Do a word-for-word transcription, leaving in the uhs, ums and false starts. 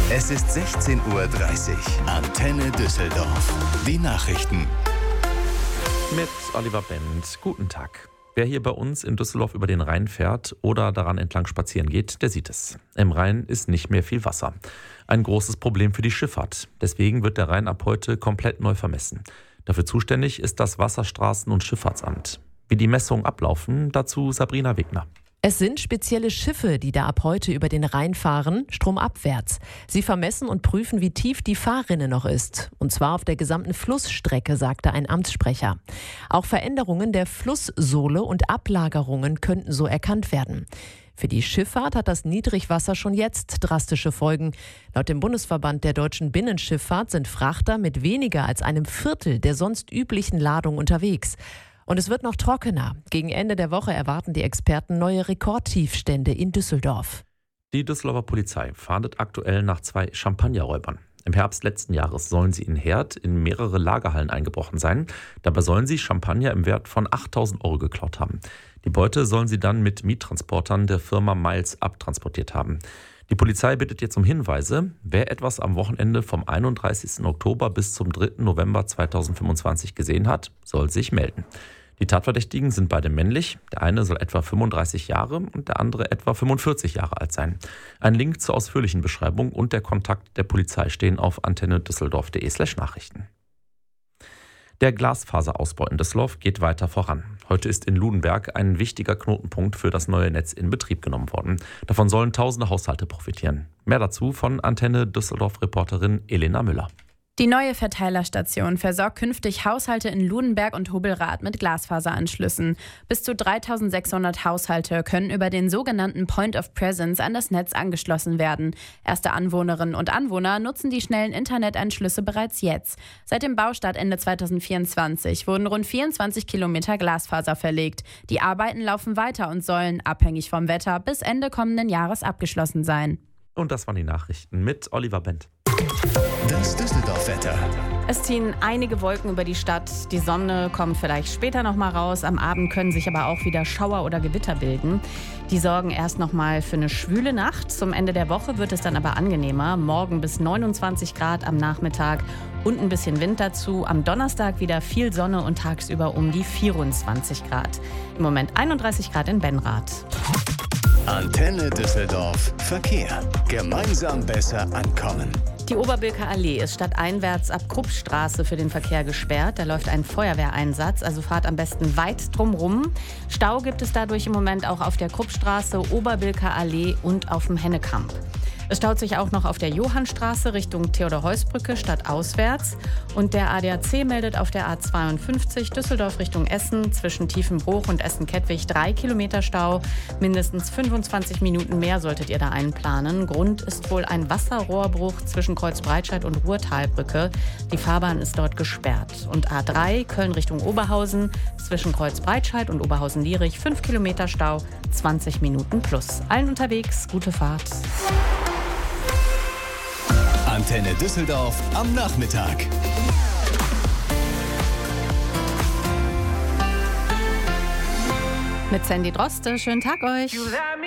Es ist sechzehn Uhr dreißig. Antenne Düsseldorf. Die Nachrichten. Mit Oliver Bendt. Guten Tag. Wer hier bei uns in Düsseldorf über den Rhein fährt oder daran entlang spazieren geht, der sieht es. Im Rhein ist nicht mehr viel Wasser. Ein großes Problem für die Schifffahrt. Deswegen wird der Rhein ab heute komplett neu vermessen. Dafür zuständig ist das Wasserstraßen- und Schifffahrtsamt. Wie die Messungen ablaufen, dazu Sabrina Wegner. Es sind spezielle Schiffe, die da ab heute über den Rhein fahren, stromabwärts. Sie vermessen und prüfen, wie tief die Fahrrinne noch ist. Und zwar auf der gesamten Flussstrecke, sagte ein Amtssprecher. Auch Veränderungen der Flusssohle und Ablagerungen könnten so erkannt werden. Für die Schifffahrt hat das Niedrigwasser schon jetzt drastische Folgen. Laut dem Bundesverband der deutschen Binnenschifffahrt sind Frachter mit weniger als einem Viertel der sonst üblichen Ladung unterwegs. Und es wird noch trockener. Gegen Ende der Woche erwarten die Experten neue Rekordtiefstände in Düsseldorf. Die Düsseldorfer Polizei fahndet aktuell nach zwei Champagnerräubern. Im Herbst letzten Jahres sollen sie in Herd in mehrere Lagerhallen eingebrochen sein. Dabei sollen sie Champagner im Wert von achttausend Euro geklaut haben. Die Beute sollen sie dann mit Miettransportern der Firma Miles abtransportiert haben. Die Polizei bittet jetzt um Hinweise. Wer etwas am Wochenende vom einunddreißigsten Oktober bis zum dritten November zweitausendfünfundzwanzig gesehen hat, soll sich melden. Die Tatverdächtigen sind beide männlich. Der eine soll etwa fünfunddreißig Jahre und der andere etwa fünfundvierzig Jahre alt sein. Ein Link zur ausführlichen Beschreibung und der Kontakt der Polizei stehen auf antennedüsseldorf.de slash Nachrichten. Der Glasfaserausbau in Düsseldorf geht weiter voran. Heute ist in Ludenberg ein wichtiger Knotenpunkt für das neue Netz in Betrieb genommen worden. Davon sollen tausende Haushalte profitieren. Mehr dazu von Antenne Düsseldorf-Reporterin Elena Müller. Die neue Verteilerstation versorgt künftig Haushalte in Ludenberg und Hobelrath mit Glasfaseranschlüssen. Bis zu dreitausendsechshundert Haushalte können über den sogenannten Point of Presence an das Netz angeschlossen werden. Erste Anwohnerinnen und Anwohner nutzen die schnellen Internetanschlüsse bereits jetzt. Seit dem Baustart Ende zweitausendvierundzwanzig wurden rund vierundzwanzig Kilometer Glasfaser verlegt. Die Arbeiten laufen weiter und sollen, abhängig vom Wetter, bis Ende kommenden Jahres abgeschlossen sein. Und das waren die Nachrichten mit Oliver Bendt. Das Düsseldorf-Wetter. Es ziehen einige Wolken über die Stadt. Die Sonne kommt vielleicht später noch mal raus. Am Abend können sich aber auch wieder Schauer oder Gewitter bilden. Die sorgen erst noch mal für eine schwüle Nacht. Zum Ende der Woche wird es dann aber angenehmer. Morgen bis neunundzwanzig Grad am Nachmittag und ein bisschen Wind dazu. Am Donnerstag wieder viel Sonne und tagsüber um die vierundzwanzig Grad. Im Moment einunddreißig Grad in Benrath. Antenne Düsseldorf. Verkehr. Gemeinsam besser ankommen. Die Oberbilker Allee ist stadteinwärts ab Kruppstraße für den Verkehr gesperrt. Da läuft ein Feuerwehreinsatz, also fahrt am besten weit drumrum. Stau gibt es dadurch im Moment auch auf der Kruppstraße, Oberbilker Allee und auf dem Hennekamp. Es staut sich auch noch auf der Johannstraße Richtung Theodor-Heuss-Brücke stadtauswärts. Und der A D A C meldet auf der A zweiundfünfzig Düsseldorf Richtung Essen zwischen Tiefenbruch und Essen-Kettwig drei Kilometer Stau. Mindestens fünfundzwanzig Minuten mehr solltet ihr da einplanen. Grund ist wohl ein Wasserrohrbruch zwischen Kreuzbreitscheid und Ruhrtalbrücke. Die Fahrbahn ist dort gesperrt. Und A drei Köln Richtung Oberhausen zwischen Kreuzbreitscheid und Oberhausen-Lierich fünf Kilometer Stau, zwanzig Minuten plus. Allen unterwegs, gute Fahrt. Antenne Düsseldorf am Nachmittag. Mit Sandy Droste. Schönen Tag euch.